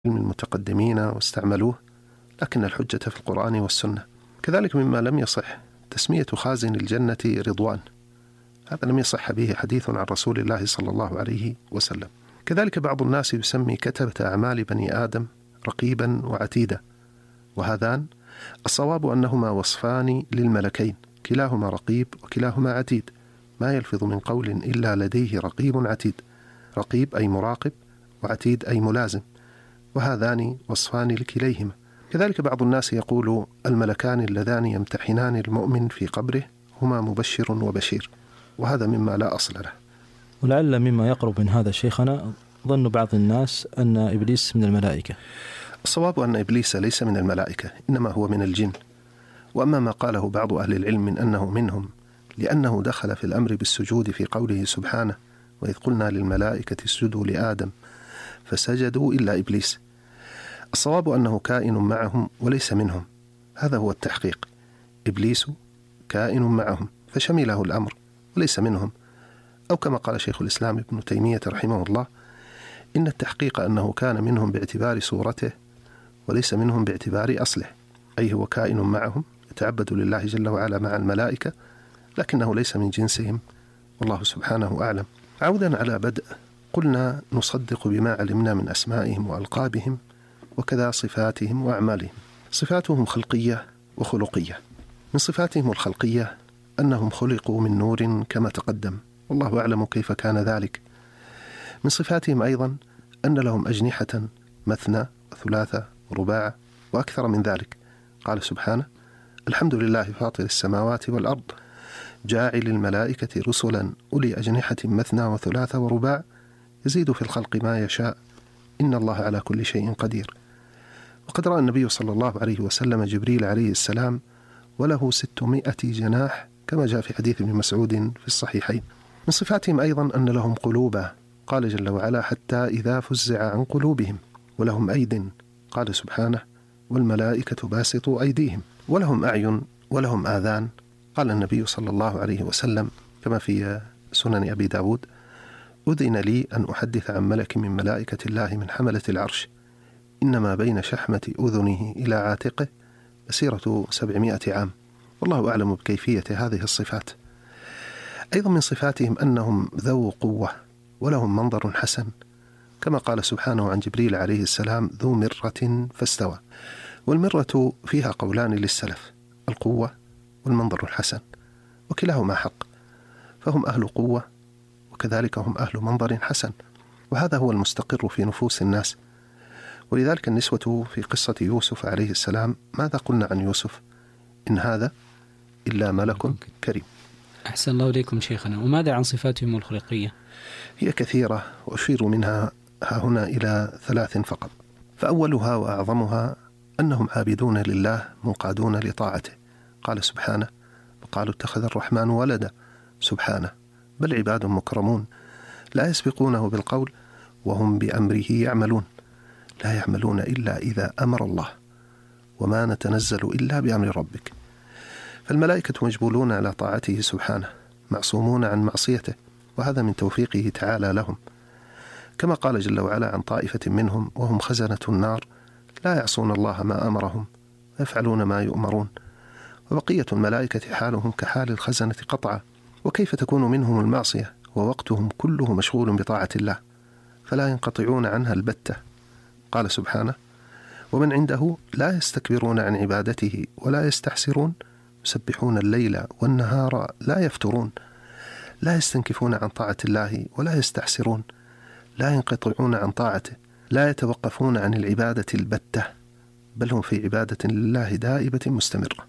المتقدمين واستعملوه، لكن الحجة في القرآن والسنة. كذلك مما لم يصح تسمية خازن الجنة رضوان، هذا لم يصح به حديث عن رسول الله صلى الله عليه وسلم. كذلك بعض الناس يسمي كتبة أعمال بني آدم رقيبا وعتيدا، وهذان الصواب أنهما وصفان للملكين، كلاهما رقيب وكلاهما عتيد، ما يلفظ من قول إلا لديه رقيب عتيد. رقيب أي مراقب، وعتيد أي ملازم، وهذان وصفان لكليهما. كذلك بعض الناس يقول الملكان اللذان يمتحنان المؤمن في قبره هما مبشر وبشير، وهذا مما لا أصل له. ولعل مما يقرب من هذا شيخنا ظن بعض الناس أن إبليس من الملائكة. الصواب أن إبليس ليس من الملائكة، إنما هو من الجن. وأما ما قاله بعض أهل العلم من أنه منهم لأنه دخل في الأمر بالسجود في قوله سبحانه وإذ قلنا للملائكة اسجدوا لآدم فسجدوا إلا إبليس، الصواب أنه كائن معهم وليس منهم، هذا هو التحقيق. إبليس كائن معهم فشمله الأمر وليس منهم، أو كما قال شيخ الإسلام ابن تيمية رحمه الله إن التحقيق أنه كان منهم باعتبار صورته وليس منهم باعتبار أصله، أي هو كائن معهم يتعبد لله جل وعلا مع الملائكة، لكنه ليس من جنسهم، والله سبحانه أعلم. عودا على بدء، قلنا نصدق بما علمنا من أسمائهم وألقابهم وكذا صفاتهم وأعمالهم. صفاتهم خلقية وخلقية. من صفاتهم الخلقية أنهم خلقوا من نور كما تقدم، والله أعلم كيف كان ذلك. من صفاتهم أيضا أن لهم أجنحة مثنى وثلاثة ورباع وأكثر من ذلك. قال سبحانه الحمد لله فاطر السماوات والأرض جاعل الملائكة رسلا أولي أجنحة مثنى وثلاثة ورباع يزيد في الخلق ما يشاء إن الله على كل شيء قدير. وقد رأى النبي صلى الله عليه وسلم جبريل عليه السلام وله 600 جناح كما جاء في حديث ابن مسعود في الصحيحين. من صفاتهم أيضا أن لهم قلوبا، قال جل وعلا حتى إذا فزع عن قلوبهم. ولهم أيد، قال سبحانه والملائكة باسطوا أيديهم. ولهم أعين ولهم آذان، قال النبي صلى الله عليه وسلم كما في سنن أبي داود أذن لي أن أحدث عن ملك من ملائكة الله من حملة العرش إنما بين شحمة أذنه إلى عاتقه مسيرة 700 عام، والله أعلم بكيفية هذه الصفات. أيضا من صفاتهم أنهم ذو قوة ولهم منظر حسن، كما قال سبحانه عن جبريل عليه السلام ذو مرة فاستوى. والمرة فيها قولان للسلف، القوة والمنظر الحسن، وكلاهما حق، فهم أهل قوة وكذلك هم أهل منظر حسن، وهذا هو المستقر في نفوس الناس. ولذلك النسوة في قصة يوسف عليه السلام ماذا قلنا عن يوسف؟ إن هذا إلا ملك كريم. أحسن الله إليكم شيخنا. وماذا عن صفاتهم الخلقية؟ هي كثيرة وأشير منها هنا إلى 3 فقط. فأولها وأعظمها أنهم عابدون لله منقادون لطاعته، قال سبحانه وقالوا اتخذ الرحمن ولدا، سبحانه بل عباد مكرمون لا يسبقونه بالقول وهم بأمره يعملون، لا يعملون إلا إذا أمر الله وما نتنزل إلا بأمر ربك. فالملائكة مجبولون على طاعته سبحانه، معصومون عن معصيته، وهذا من توفيقه تعالى لهم، كما قال جل وعلا عن طائفة منهم وهم خزنة النار لا يعصون الله ما أمرهم ويفعلون ما يؤمرون. وبقية الملائكة حالهم كحال الخزنة قطعا، وكيف تكون منهم المعصية ووقتهم كله مشغول بطاعة الله، فلا ينقطعون عنها البتة. قال سبحانه ومن عنده لا يستكبرون عن عبادته ولا يستحسرون يسبحون الليل والنهار لا يفترون، لا يستنكفون عن طاعة الله ولا يستحسرون، لا ينقطعون عن طاعته، لا يتوقفون عن العبادة البتة، بل هم في عبادة لله دائبة مستمرة.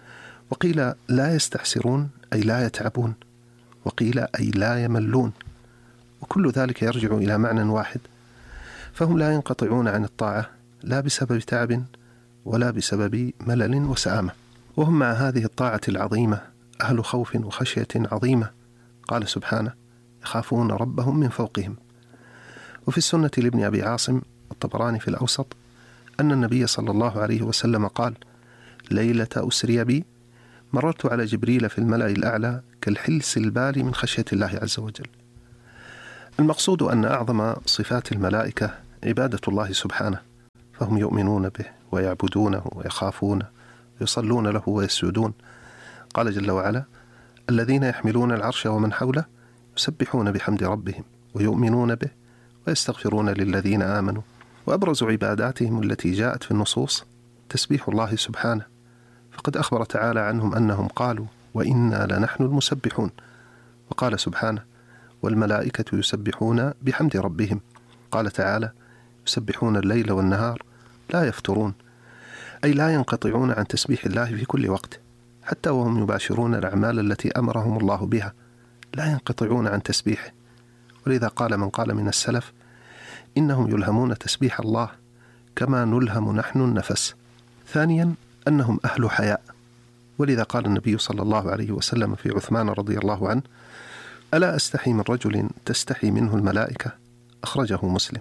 وقيل لا يستحسرون أي لا يتعبون، وقيل أي لا يملون، وكل ذلك يرجع إلى معنى واحد، فهم لا ينقطعون عن الطاعة لا بسبب تعب ولا بسبب ملل وسآمة، وهم مع هذه الطاعة العظيمة أهل خوف وخشية عظيمة، قال سبحانه يخافون ربهم من فوقهم. وفي السنة لابن أبي عاصم الطبراني في الأوسط أن النبي صلى الله عليه وسلم قال ليلة أسري بي مررت على جبريل في الملأ الأعلى كالحلس البالي من خشية الله عز وجل. المقصود أن أعظم صفات الملائكة عبادة الله سبحانه، فهم يؤمنون به ويعبدونه ويخافونه ويصلون له ويسجدون. قال جل وعلا: الذين يحملون العرش ومن حوله يسبحون بحمد ربهم ويؤمنون به ويستغفرون للذين آمنوا. وأبرز عباداتهم التي جاءت في النصوص تسبيح الله سبحانه، فقد أخبر تعالى عنهم أنهم قالوا: وإنا لنحن المسبحون. وقال سبحانه: والملائكة يسبحون بحمد ربهم. قال تعالى: يسبحون الليل والنهار لا يفترون، أي لا ينقطعون عن تسبيح الله في كل وقت، حتى وهم يباشرون الأعمال التي أمرهم الله بها لا ينقطعون عن تسبيحه. ولذا قال من قال من السلف: إنهم يلهمون تسبيح الله كما نلهم نحن النفس. ثانيا أنهم أهل حياء، ولذا قال النبي صلى الله عليه وسلم في عثمان رضي الله عنه: ألا أستحي من رجل تستحي منه الملائكة؟ أخرجه مسلم.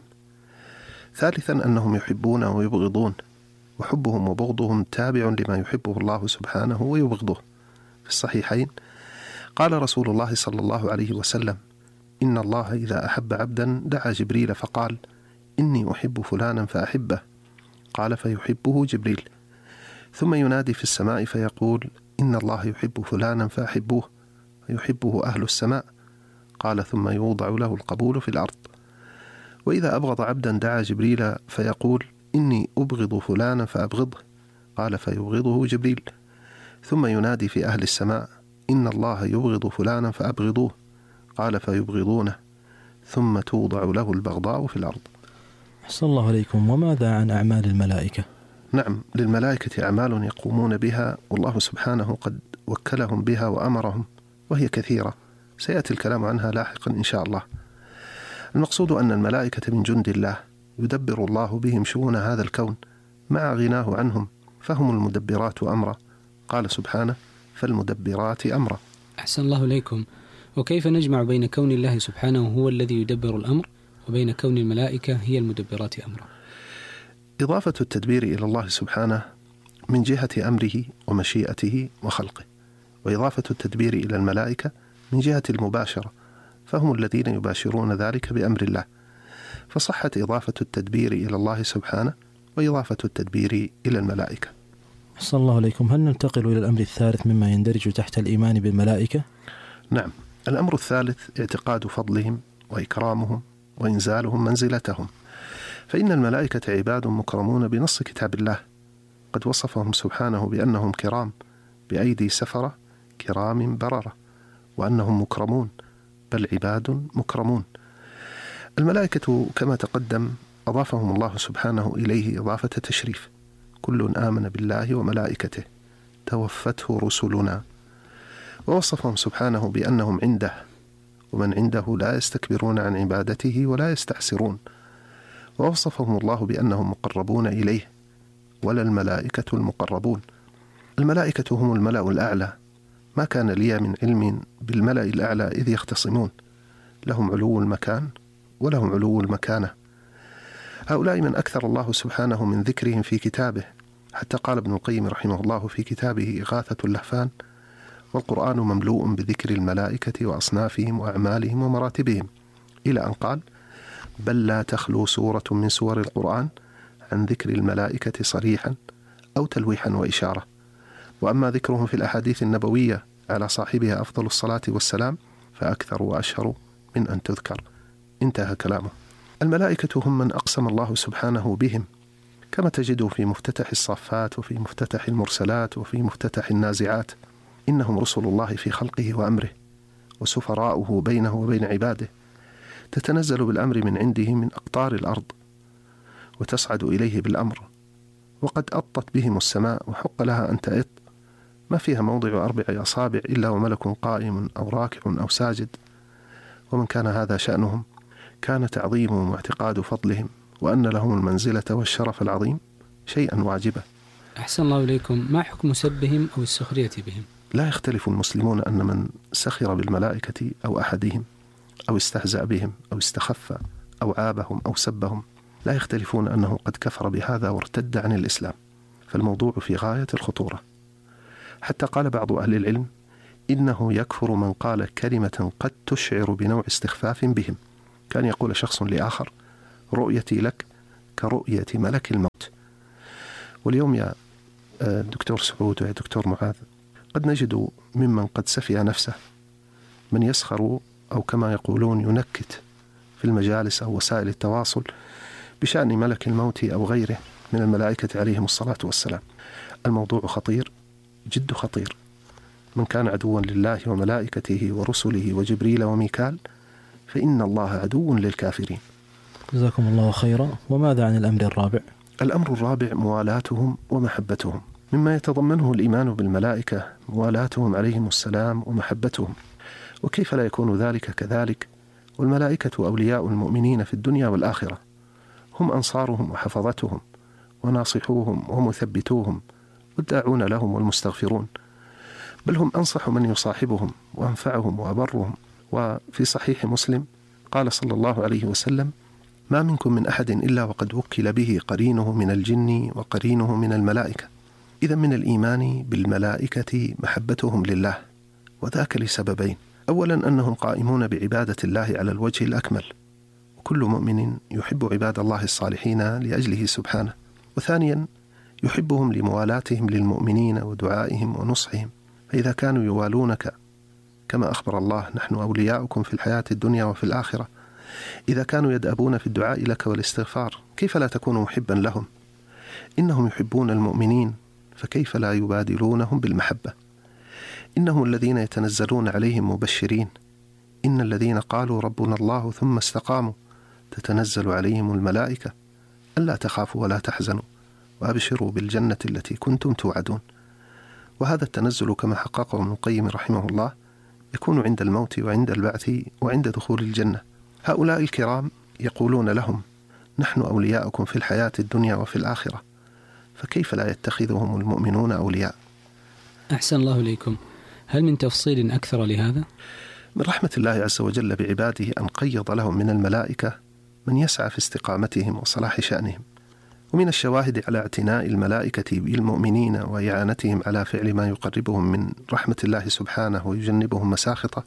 ثالثا أنهم يحبون ويبغضون، وحبهم وبغضهم تابع لما يحبه الله سبحانه ويبغضه. في الصحيحين قال رسول الله صلى الله عليه وسلم: إن الله إذا أحب عبدا دعا جبريل فقال: إني أحب فلانا فأحبه. قال: فيحبه جبريل. ثم ينادي في السماء فيقول: إن الله يحب فلانا فأحبوه، فيحبه أهل السماء. قال: ثم يوضع له القبول في الأرض. وإذا أبغض عبدا دعا جبريل فيقول: إني أبغض فلانا فأبغضه. قال: فيبغضه جبريل. ثم ينادي في أهل السماء: إن الله يبغض فلانا فأبغضوه. قال: فيبغضونه. ثم توضع له البغضاء في الأرض. أحسن الله عليكم. وماذا عن أعمال الملائكة؟ نعم، للملائكة أعمال يقومون بها، والله سبحانه قد وكلهم بها وأمرهم، وهي كثيرة سيأتي الكلام عنها لاحقا إن شاء الله. المقصود أن الملائكة من جند الله يدبر الله بهم شؤون هذا الكون مع غناه عنهم، فهم المدبرات أمرا. قال سبحانه: فالمدبرات أمرا. أحسن الله إليكم. وكيف نجمع بين كون الله سبحانه هو الذي يدبر الأمر وبين كون الملائكة هي المدبرات أمرا؟ إضافة التدبير إلى الله سبحانه من جهة أمره ومشيئته وخلقه، وإضافة التدبير إلى الملائكة من جهة المباشرة، فهم الذين يباشرون ذلك بأمر الله، فصحت إضافة التدبير إلى الله سبحانه وإضافة التدبير إلى الملائكة. أحسن الله عليكم. هل ننتقل إلى الأمر الثالث مما يندرج تحت الإيمان بالملائكة؟ نعم، الأمر الثالث اعتقاد فضلهم وإكرامهم وإنزالهم منزلتهم، فإن الملائكة عباد مكرمون بنص كتاب الله، قد وصفهم سبحانه بأنهم كرام بأيدي سفرة كرام بررة، وأنهم مكرمون، بل عباد مكرمون. الملائكة كما تقدم أضافهم الله سبحانه إليه إضافة تشريف: كل آمن بالله وملائكته توفته رسلنا. ووصفهم سبحانه بأنهم عنده، ومن عنده لا يستكبرون عن عبادته ولا يستعسرون. ووصفهم الله بأنهم مقربون إليه، ولا الملائكة المقربون. الملائكة هم الملأ الأعلى، ما كان لي من علم بالملأ الأعلى إذ يختصمون، لهم علو المكان ولهم علو المكانة. هؤلاء من أكثر الله سبحانه من ذكرهم في كتابه، حتى قال ابن القيم رحمه الله في كتابه إغاثة اللهفان: والقرآن مملوء بذكر الملائكة وأصنافهم وأعمالهم ومراتبهم، إلى أن قال: بل لا تخلو سورة من سور القرآن عن ذكر الملائكة صريحا أو تلويحا وإشارة، وأما ذكرهم في الأحاديث النبوية على صاحبها أفضل الصلاة والسلام فأكثر وأشهر من أن تذكر. انتهى كلامه. الملائكة هم من أقسم الله سبحانه بهم، كما تجده في مفتتح الصافات وفي مفتتح المرسلات وفي مفتتح النازعات: إنهم رسل الله في خلقه وأمره وسفراؤه بينه وبين عباده، تتنزل بالأمر من عنده من أقطار الأرض وتصعد إليه بالأمر، وقد أطت بهم السماء وحق لها أن تأط، ما فيها موضع 4 أصابع إلا وملك قائم أو راكع أو ساجد. ومن كان هذا شأنهم كان تعظيمهم واعتقاد فضلهم وأن لهم المنزلة والشرف العظيم شيئا واجبا. أحسن الله إليكم. ما حكم سبهم أو السخرية بهم؟ لا يختلف المسلمون أن من سخر بالملائكة أو أحدهم أو استهزأ بهم أو استخف أو عابهم أو سبهم، لا يختلفون أنه قد كفر بهذا وارتد عن الإسلام، فالموضوع في غاية الخطورة. حتى قال بعض أهل العلم: إنه يكفر من قال كلمة قد تشعر بنوع استخفاف بهم. كان يقول شخص لآخر: رؤيتي لك كرؤية ملك الموت، واليوم يا دكتور سعود ويا دكتور معاذ قد نجد ممن قد سفي نفسه من يسخر أو كما يقولون ينكت في المجالس أو وسائل التواصل بشأن ملك الموت أو غيره من الملائكة عليهم الصلاة والسلام. الموضوع خطير، جد خطير. من كان عدوا لله وملائكته ورسله وجبريل وميكال فإن الله عدو للكافرين. جزاكم الله خيرا. وماذا عن الأمر الرابع؟ الأمر الرابع موالاتهم ومحبتهم، مما يتضمنه الإيمان بالملائكة موالاتهم عليهم السلام ومحبتهم. وكيف لا يكون ذلك كذلك والملائكة أولياء المؤمنين في الدنيا والآخرة، هم أنصارهم وحفظتهم وناصحوهم ومثبتوهم والداعون لهم والمستغفرون، بل هم أنصح من يصاحبهم وأنفعهم وأبرهم. وفي صحيح مسلم قال صلى الله عليه وسلم: ما منكم من أحد إلا وقد وكل به قرينه من الجن وقرينه من الملائكة. إذا من الإيمان بالملائكة محبتهم لله، وذاك لسببين: أولا أنهم قائمون بعبادة الله على الوجه الأكمل، وكل مؤمن يحب عباد الله الصالحين لأجله سبحانه. وثانيا يحبهم لموالاتهم للمؤمنين ودعائهم ونصحهم، فإذا كانوا يوالونك كما أخبر الله: نحن أولياؤكم في الحياة الدنيا وفي الآخرة، إذا كانوا يدأبون في الدعاء لك والاستغفار، كيف لا تكون محبا لهم؟ إنهم يحبون المؤمنين، فكيف لا يبادلونهم بالمحبة؟ إنهم الذين يتنزلون عليهم مبشرين: إن الذين قالوا ربنا الله ثم استقاموا تتنزل عليهم الملائكة ألا تخافوا ولا تحزنوا وأبشروا بالجنة التي كنتم توعدون. وهذا التنزل كما حققه ابن القيم رحمه الله يكون عند الموت وعند البعث وعند دخول الجنة. هؤلاء الكرام يقولون لهم: نحن أولياؤكم في الحياة الدنيا وفي الآخرة، فكيف لا يتخذهم المؤمنون أولياء؟ أحسن الله إليكم. هل من تفصيل أكثر لهذا؟ من رحمة الله عز وجل بعباده أن قيض لهم من الملائكة من يسعى في استقامتهم وصلاح شأنهم. ومن الشواهد على اعتناء الملائكة بالمؤمنين وإعانتهم على فعل ما يقربهم من رحمة الله سبحانه ويجنبهم مساخطه: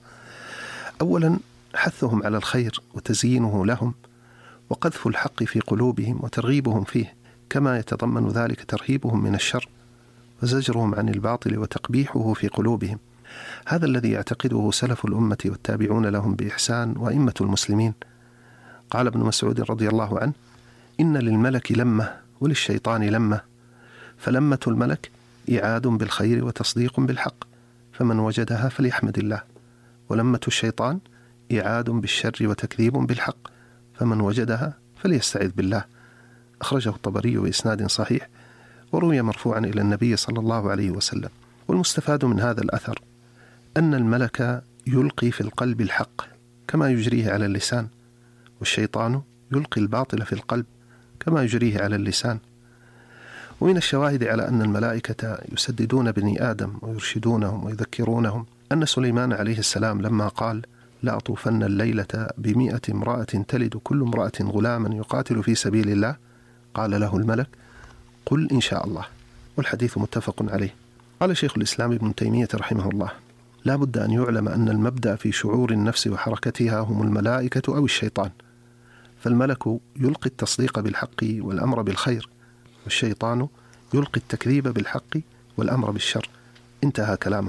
أولا حثهم على الخير وتزيينه لهم وقذف الحق في قلوبهم وترغيبهم فيه، كما يتضمن ذلك ترهيبهم من الشر وزجرهم عن الباطل وتقبيحه في قلوبهم. هذا الذي يعتقده سلف الأمة والتابعون لهم بإحسان وأئمة المسلمين. قال ابن مسعود رضي الله عنه: إن للملك لمة وللشيطان لمة، فلمة الملك إعاد بالخير وتصديق بالحق، فمن وجدها فليحمد الله، ولمة الشيطان إعاد بالشر وتكذيب بالحق، فمن وجدها فليستعذ بالله. أخرجه الطبري بإسناد صحيح، وروي مرفوعا إلى النبي صلى الله عليه وسلم. والمستفاد من هذا الأثر أن الملك يلقي في القلب الحق كما يجريه على اللسان، والشيطان يلقي الباطل في القلب كما يجريه على اللسان. ومن الشواهد على أن الملائكة يسددون بني آدم ويرشدونهم ويذكرونهم أن سليمان عليه السلام لما قال: لا أطوفن الليلة ب100 امرأة تلد كل امرأة غلاما يقاتل في سبيل الله، قال له الملك: قل إن شاء الله. والحديث متفق عليه. قال شيخ الإسلام ابن تيمية رحمه الله: لا بد أن يعلم أن المبدأ في شعور النفس وحركتها هم الملائكة أو الشيطان، فالملك يلقي التصديق بالحق والأمر بالخير، والشيطان يلقي التكذيب بالحق والأمر بالشر. انتهى كلامه.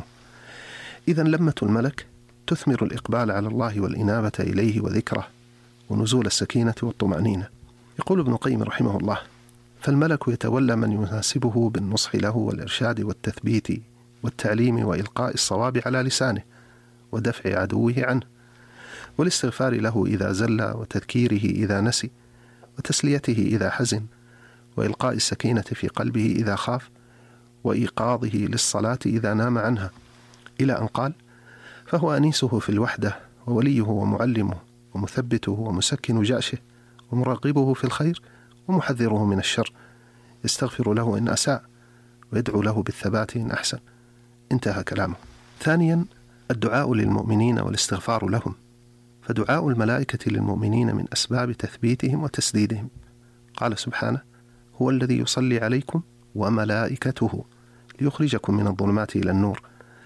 إذن لمة الملك تثمر الإقبال على الله والإنابة إليه وذكره ونزول السكينة والطمأنينة. يقول ابن القيم رحمه الله: فالملك يتولى من يناسبه بالنصح له والإرشاد والتثبيت والتعليم وإلقاء الصواب على لسانه ودفع عدوه عنه، والاستغفار له إذا زل، وتذكيره إذا نسي، وتسليته إذا حزن، وإلقاء السكينة في قلبه إذا خاف، وإيقاظه للصلاة إذا نام عنها، إلى أن قال: فهو أنيسه في الوحدة ووليه ومعلمه ومثبته ومسكن جأشه ومرغبه في الخير ومحذره من الشر، يستغفر له إن أساء ويدعو له بالثبات إن أحسن. انتهى كلامه. ثانيا الدعاء للمؤمنين والاستغفار لهم، فدعاء الملائكة للمؤمنين من أسباب تثبيتهم وتسديدهم. قال سبحانه: هو الذي يصلي عليكم وملائكته ليخرجكم من الظلمات إلى النور.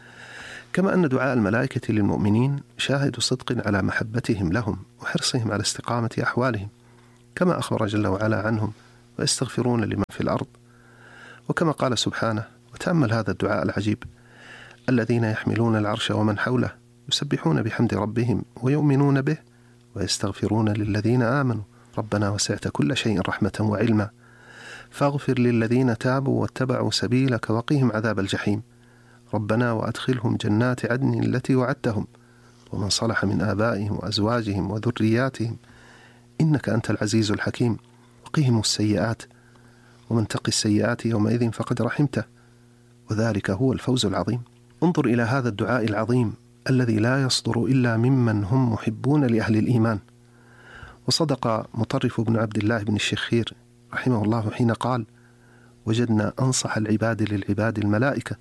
كما أن دعاء الملائكة للمؤمنين شاهد صدق على محبتهم لهم وحرصهم على استقامة أحوالهم، كما أخبر جل وعلا عنهم: ويستغفرون لمن في الأرض وكما قال سبحانه، وتأمل هذا الدعاء العجيب: الذين يحملون العرش ومن حوله يسبحون بحمد ربهم ويؤمنون به ويستغفرون للذين آمنوا ربنا وسعت كل شيء رحمة وعلما فاغفر للذين تابوا واتبعوا سبيلك وقهم عذاب الجحيم ربنا وأدخلهم جنات عدن التي وعدتهم ومن صلح من آبائهم وأزواجهم وذرياتهم إنك أنت العزيز الحكيم وقهم السيئات ومن تقي السيئات يومئذ فقد رحمته وذلك هو الفوز العظيم. انظر إلى هذا الدعاء العظيم الذي لا يصدر إلا ممن هم محبون لأهل الإيمان. وصدق مطرف بن عبد الله بن الشخير رحمه الله حين قال: وجدنا أنصح العباد للعباد الملائكة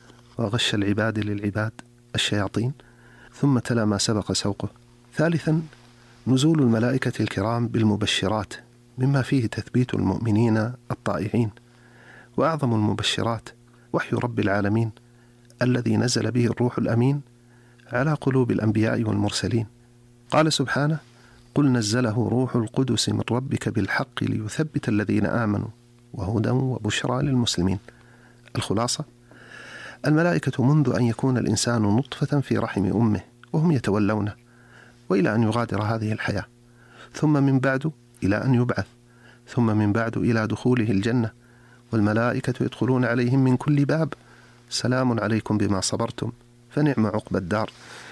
وغش العباد للعباد الشياطين، ثم تلا ما سبق سوقه. ثالثا، نزول الملائكة الكرام بالمبشرات مما فيه تثبيت المؤمنين الطائعين، وأعظم المبشرات وحي رب العالمين الذي نزل به الروح الأمين على قلوب الأنبياء والمرسلين. قال سبحانه: قل نزله روح القدس من ربك بالحق ليثبت الذين آمنوا وهدى وبشرى للمسلمين. الخلاصة: الملائكة منذ أن يكون الإنسان نطفة في رحم أمه وهم يتولونه، وإلى أن يغادر هذه الحياة، ثم من بعد إلى أن يبعث، ثم من بعد إلى دخوله الجنة، والملائكة يدخلون عليهم من كل باب سلام عليكم بما صبرتم فنعم عقبى الدار.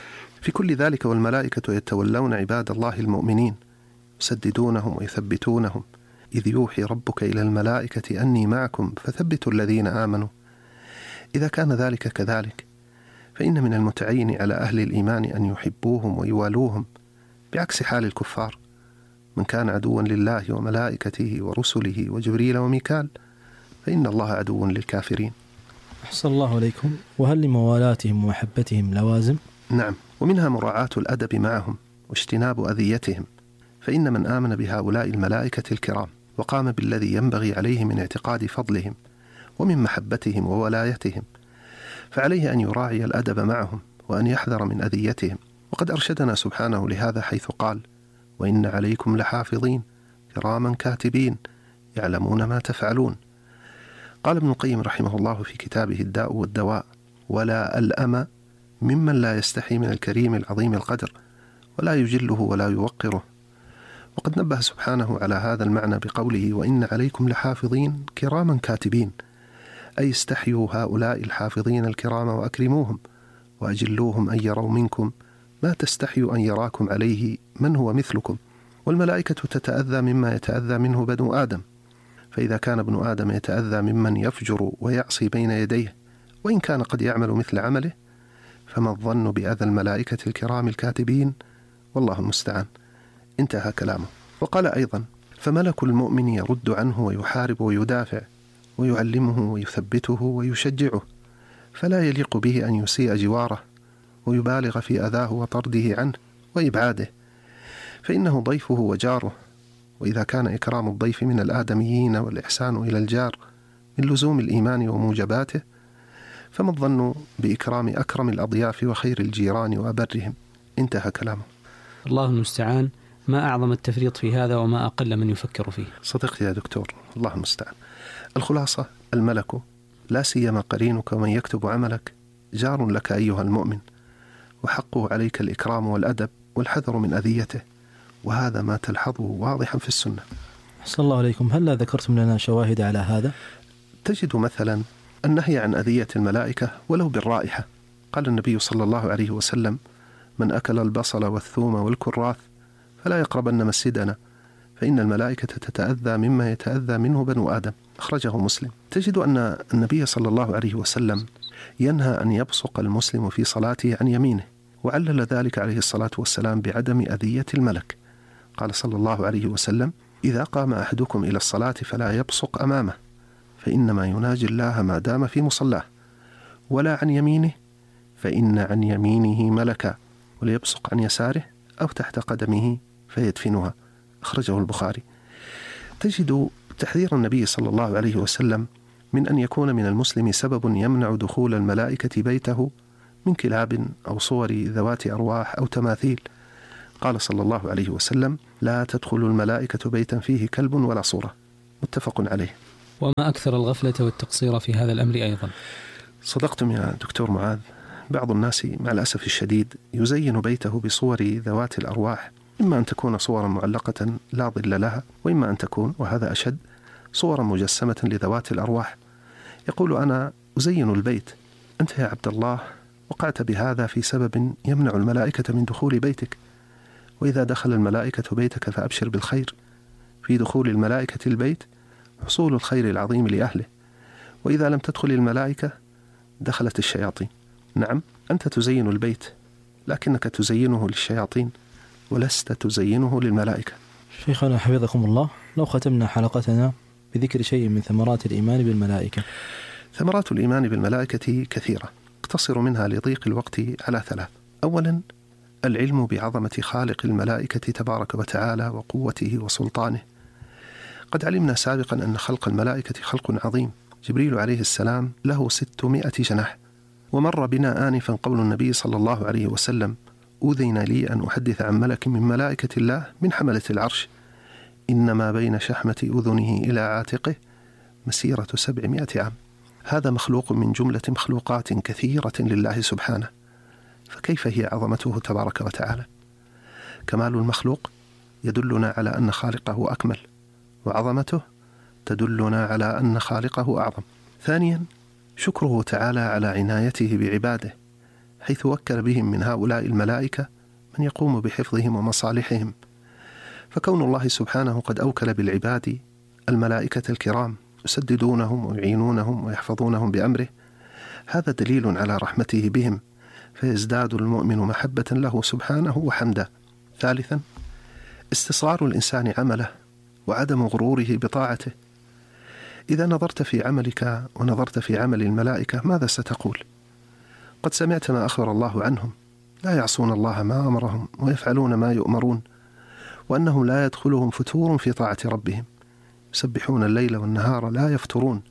في كل ذلك والملائكة يتولون عباد الله المؤمنين يسددونهم ويثبتونهم، إذ يوحي ربك إلى الملائكة أني معكم فثبتوا الذين آمنوا. إذا كان ذلك كذلك فإن من المتعين على أهل الإيمان أن يحبوهم ويوالوهم، بعكس حال الكفار: من كان عدوا لله وملائكته ورسله وجبريل وميكال فإن الله عدو للكافرين. أحسن الله عليكم. وهل لموالاتهم ومحبتهم لوازم؟ نعم، ومنها مراعاة الأدب معهم واجتناب أذيتهم، فإن من آمن بهؤلاء الملائكة الكرام وقام بالذي ينبغي عليه من اعتقاد فضلهم ومن محبتهم وولايتهم فعليه أن يراعي الأدب معهم وأن يحذر من أذيتهم. وقد أرشدنا سبحانه لهذا حيث قال: وإن عليكم لحافظين كراما كاتبين يعلمون ما تفعلون. قال ابن القيم رحمه الله في كتابه الداء والدواء: ولا ألأم ممن لا يستحي من الكريم العظيم القدر ولا يجله ولا يوقره. وقد نبه سبحانه على هذا المعنى بقوله: وإن عليكم لحافظين كراما كاتبين، أي استحيوا هؤلاء الحافظين الكرام وأكرموهم وأجلوهم أن يروا منكم ما تستحيوا أن يراكم عليه من هو مثلكم. والملائكة تتأذى مما يتأذى منه بنو آدم، فإذا كان ابن آدم يتأذى ممن يفجر ويعصي بين يديه وإن كان قد يعمل مثل عمله، فما الظن بأذى الملائكة الكرام الكاتبين؟ والله المستعان. انتهى كلامه. وقال أيضا: فملك المؤمن يرد عنه ويحارب ويدافع ويعلمه ويثبته ويشجعه، فلا يليق به أن يسيء جواره ويبالغ في أذاه وطرده عنه وإبعاده، فإنه ضيفه وجاره. وإذا كان إكرام الضيف من الآدميين والإحسان إلى الجار من لزوم الإيمان وموجباته، فما الظن بإكرام أكرم الأضياف وخير الجيران وأبرهم؟ انتهى كلامه. الله المستعان. ما أعظم التفريط في هذا وما أقل من يفكر فيه. صدقت يا دكتور، الله المستعان. الخلاصة: الملك لا سيما قرينك ومن يكتب عملك جار لك أيها المؤمن، وحقه عليك الإكرام والأدب والحذر من أذيته، وهذا ما تلحظه واضحا في السنة. أحسن الله عليكم. هل ذكرتم لنا شواهد على هذا؟ تجد مثلا النهي عن أذية الملائكة ولو بالرائحة. قال النبي صلى الله عليه وسلم: من أكل البصل والثوم والكراث فلا يقربن مسجدنا فإن الملائكة تتأذى مما يتأذى منه بنو آدم. أخرجه مسلم. تجد أن النبي صلى الله عليه وسلم ينهى أن يبصق المسلم في صلاته عن يمينه، وعلل ذلك عليه الصلاة والسلام بعدم أذية الملك. قال صلى الله عليه وسلم: إذا قام أحدكم إلى الصلاة فلا يبصق أمامه فإنما يناجي الله ما دام في مصلاه، ولا عن يمينه فإن عن يمينه ملكا، وليبصق عن يساره أو تحت قدمه فيدفنها. أخرجه البخاري. تجد تحذير النبي صلى الله عليه وسلم من أن يكون من المسلم سبب يمنع دخول الملائكة بيته من كلاب أو صور ذوات أرواح أو تماثيل. قال صلى الله عليه وسلم: لا تدخل الملائكة بيتا فيه كلب ولا صورة. متفق عليه. وما أكثر الغفلة والتقصير في هذا الأمر أيضا. صدقتم يا دكتور معاذ. بعض الناس مع الأسف الشديد يزين بيته بصور ذوات الأرواح، إما أن تكون صورا معلقة لا ظل لها، وإما أن تكون، وهذا أشد، صورا مجسمة لذوات الأرواح. يقول أنا أزين البيت. أنت يا عبد الله وقعت بهذا في سبب يمنع الملائكة من دخول بيتك، وإذا دخل الملائكة بيتك فأبشر بالخير. في دخول الملائكة البيت حصول الخير العظيم لأهله، وإذا لم تدخل الملائكة دخلت الشياطين. نعم، أنت تزين البيت، لكنك تزينه للشياطين ولست تزينه للملائكة. شيخنا حفظكم الله، لو ختمنا حلقتنا بذكر شيء من ثمرات الإيمان بالملائكة. ثمرات الإيمان بالملائكة كثيرة، اقتصر منها لضيق الوقت على 3. أولا، العلم بعظمة خالق الملائكة تبارك وتعالى وقوته وسلطانه. قد علمنا سابقا أن خلق الملائكة خلق عظيم. جبريل عليه السلام له 600 جناح، ومر بنا آنفا قول النبي صلى الله عليه وسلم: أذن لي أن أحدث عن ملك من ملائكة الله من حملة العرش إنما بين شحمة أذنه إلى عاتقه مسيرة 700 عام. هذا مخلوق من جملة مخلوقات كثيرة لله سبحانه، فكيف هي عظمته تبارك وتعالى؟ كمال المخلوق يدلنا على أن خالقه أكمل، وعظمته تدلنا على أن خالقه أعظم. ثانيا، شكره تعالى على عنايته بعباده، حيث وكل بهم من هؤلاء الملائكة من يقوم بحفظهم ومصالحهم. فكون الله سبحانه قد أوكل بالعباد الملائكة الكرام يسددونهم ويعينونهم ويحفظونهم بأمره، هذا دليل على رحمته بهم، فيزداد المؤمن محبة له سبحانه وحمدا. ثالثا، استصغار الإنسان عمله وعدم غروره بطاعته. إذا نظرت في عملك ونظرت في عمل الملائكة ماذا ستقول؟ قد سمعت ما أخبر الله عنهم: لا يعصون الله ما أمرهم ويفعلون ما يؤمرون، وأنهم لا يدخلهم فتور في طاعة ربهم، يسبحون الليل والنهار لا يفترون.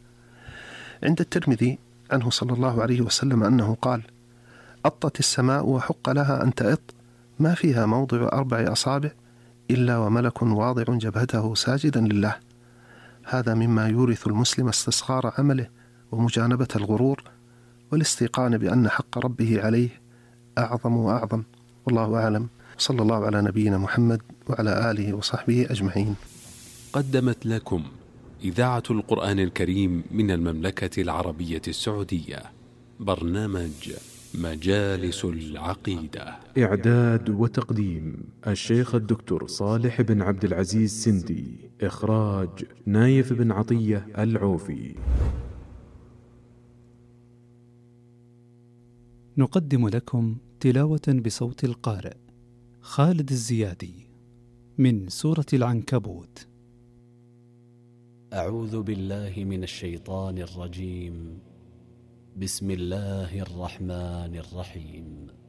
عند الترمذي عنه صلى الله عليه وسلم أنه قال: أطت السماء وحق لها أن تأط، ما فيها موضع 4 أصابع إلا وملك واضع جبهته ساجدا لله. هذا مما يورث المسلم استصغار عمله ومجانبة الغرور والاستيقان بأن حق ربه عليه أعظم وأعظم. والله أعلم، صلى الله على نبينا محمد وعلى آله وصحبه أجمعين. قدمت لكم إذاعة القرآن الكريم من المملكة العربية السعودية برنامج مجالس العقيدة. إعداد وتقديم الشيخ الدكتور صالح بن عبد العزيز سندي. إخراج نايف بن عطية العوفي. نقدم لكم تلاوة بصوت القارئ خالد الزيادي من سورة العنكبوت. أعوذ بالله من الشيطان الرجيم. بسم الله الرحمن الرحيم.